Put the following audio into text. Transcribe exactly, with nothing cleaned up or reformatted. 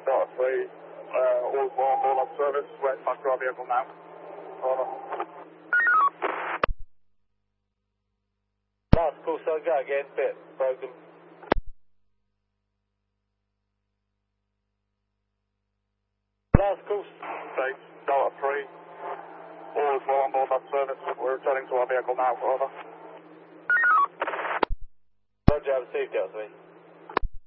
Delta three, uh, all is well on board on service, waiting back to our vehicle now. Over. Last call, so go again, bit broken. Last call. Thanks, Delta three, all is well on board on service, we're returning to our vehicle now. Over. Roger, have a safe out, mate.